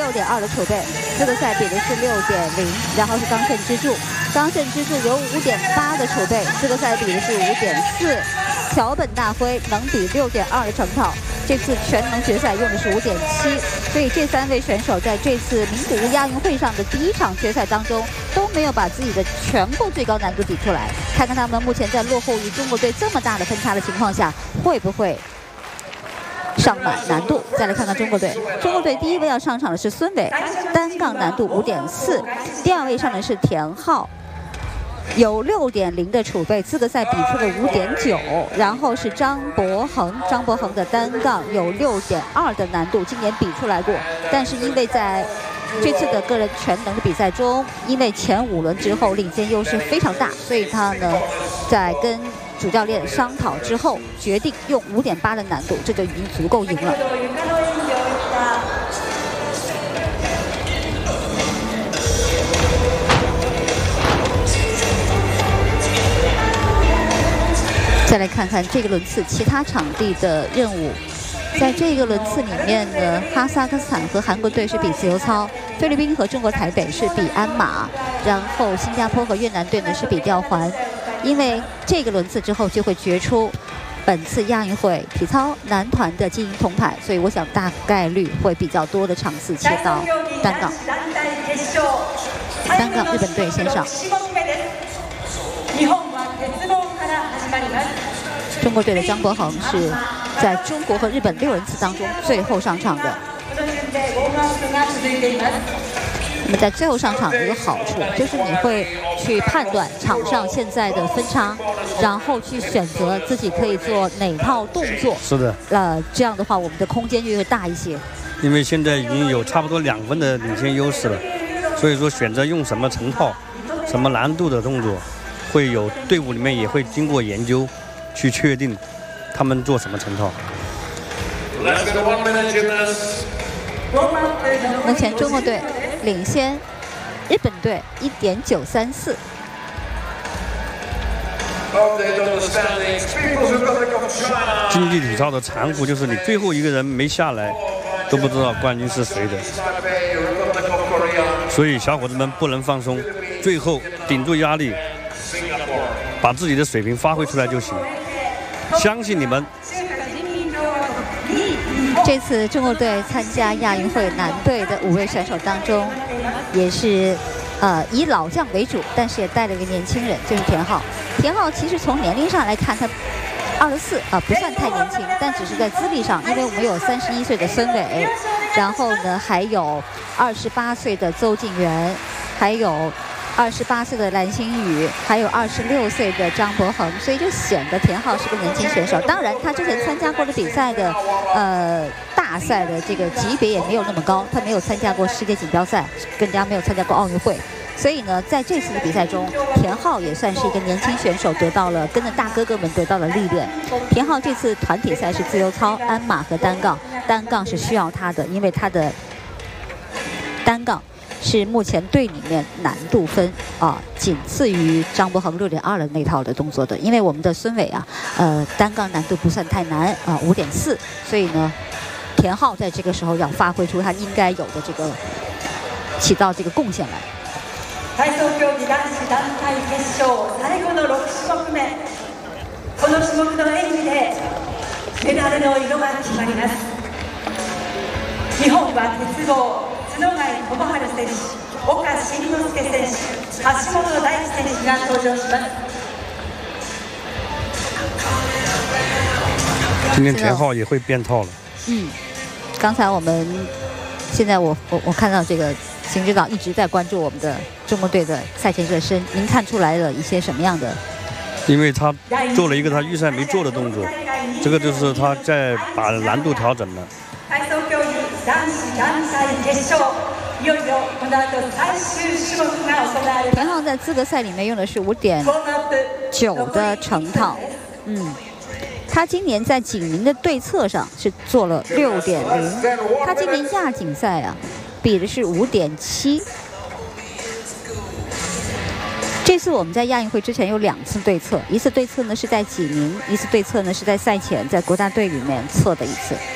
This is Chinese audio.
6.2的储备，资格赛比的是6.0，然后是刚胜之柱，刚胜之柱有5.8的储备，资格赛比的是5.4。桥本大辉能比6.2的成套，这次全能决赛用的是5.7，所以这3位选手在这次名古屋亚运会上的第1场决赛当中都没有把自己的全部最高难度比出来。看看他们目前在落后于中国队这么大的分差的情况下，会不会上满难度？再来看看中国队，中国队第1位要上场的是孙伟，单杠难度5.4，第2位上的是田浩。有6.0的储备，资格赛比出了5.9，然后是张博恒，张博恒的单杠有6.2的难度，今年比出来过，但是因为在这次的个人全能的比赛中，因为前5轮之后领先优势非常大，所以他呢在跟主教练商讨之后，决定用5.8的难度，这就已经足够赢了。再来看看这个轮次其他场地的任务，在这个轮次里面呢，哈萨克斯坦和韩国队是比自由操，菲律宾和中国台北是比鞍马，然后新加坡和越南队呢是比吊环。因为这个轮次之后就会决出本次亚运会体操男团的金银铜牌，所以我想大概率会比较多的场次切到单杠。单杠日本队先上。中国队的张博恒是在中国和日本6人次当中最后上场的。那么在最后上场有一个好处，就是你会去判断场上现在的分差，然后去选择自己可以做哪套动作。 是的。 这样的话我们的空间就会大一些。 因为现在已经有差不多2分的领先优势了，所以说选择用什么成套、什么难度的动作，会有队伍里面也会经过研究。去确定他们做什么成套。 目前中国队领先日本队1.934。 竞技体操的残酷就是你最后一个人没下来，都不知道冠军是谁的。所以小伙子们不能放松，最后顶住压力，把自己的水平发挥出来就行。相信你们。 这次中国队参加亚运会男队的5位选手当中，也是以老将为主，但是也带了一个年轻人，就是田浩。田浩其实从年龄上来看，他24不算太年轻，但只是在资历上，因为我们有31岁的孙伟，然后呢还有28岁的邹敬园，还有28岁的蓝星宇，还有26岁的张博恒，所以就显得田浩是个年轻选手。当然，他之前参加过的比赛的大赛的这个级别也没有那么高，他没有参加过世界锦标赛，更加没有参加过奥运会。所以呢，在这次的比赛中，田浩也算是一个年轻选手，得到了跟着大哥哥们得到了历练。田浩这次团体赛是自由操、鞍马和单杠，单杠是需要他的，因为他的单杠是目前队里面难度分仅次于张博恒6.2的那套的动作的。因为我们的孙伟单杠难度不算太难5.4，所以呢，田浩在这个时候要发挥出他应该有的这个起到这个贡献来。 体操競技男子団体決勝最後の6種目目、この種目の演技でメダルの色が決まります。日本は鉄棒角貝智春選手、岡慎之助選手、橋本大輝選手が登場します。 今天田浩也会变套了。 刚才现在我看到这个邢指导一直在关注我们的中国队的赛前热身，您看出来了一些什么样的？ 因为他做了一个他预赛没做的动作，这个就是他在把难度调整了。 体操競技男子団体決勝、いよいよこの後最終種目が行われます。 田浩在资格赛里面用的是5.9的成套，他今年在锦麟的对侧上是做了6.0，他今年亚锦赛比的是5.7。这次我们在亚运会之前有2次对侧，一次对侧呢是在济宁，一次对侧呢是在赛前在国家队里面测的一次。